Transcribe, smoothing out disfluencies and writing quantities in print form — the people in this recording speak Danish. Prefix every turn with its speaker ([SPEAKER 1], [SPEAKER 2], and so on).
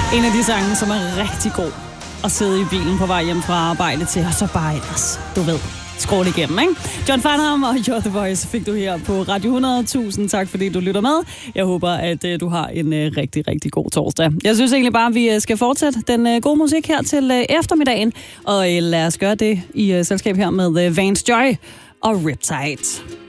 [SPEAKER 1] En af de sange, som er rigtig god at sidde i bilen på vej hjem fra arbejde til, og så bare ellers, du ved, skrål igennem, ikke? John Farnham og You're The Voice fik du her på Radio 100. Tusind tak, fordi du lytter med. Jeg håber, at du har en rigtig, rigtig god torsdag. Jeg synes egentlig bare, at vi skal fortsætte den gode musik her til eftermiddagen, og lad os gøre det i selskab her med Vance Joy og Riptide.